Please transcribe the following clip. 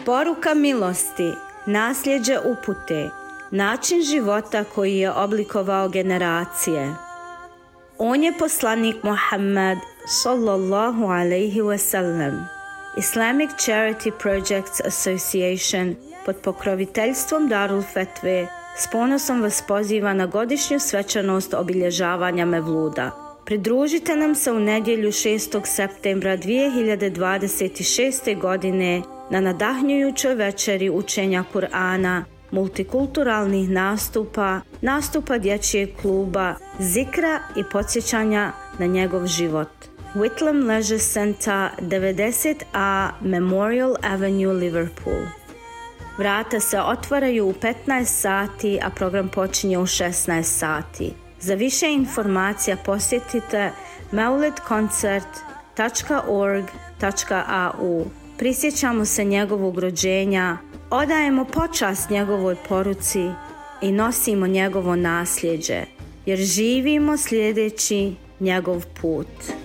Poruka milosti, nasljeđe upute, način života koji je oblikovao generacije. On je poslanik Muhammad sallallahu alaihi wasallam. Islamic Charity Projects Association pod pokroviteljstvom Darul Fetve s ponosom vas poziva na godišnju svečanost obilježavanja Mevluda. Pridružite nam se u nedjelju 6. septembra 2026. godine na nadahnjujućoj večeri učenja Kur'ana, multikulturalnih nastupa dječjeg kluba, zikra i podsjećanja na njegov život. Whitlam Leisure Center, 90A Memorial Avenue, Liverpool. Vrata se otvaraju u 15 sati, a program počinje u 16 sati. Za više informacija posjetite maulidconcert.org.au. Prisjećamo se njegovog rođenja, odajemo počast njegovoj poruci i nosimo njegovo nasljeđe, jer živimo slijedeći njegov put.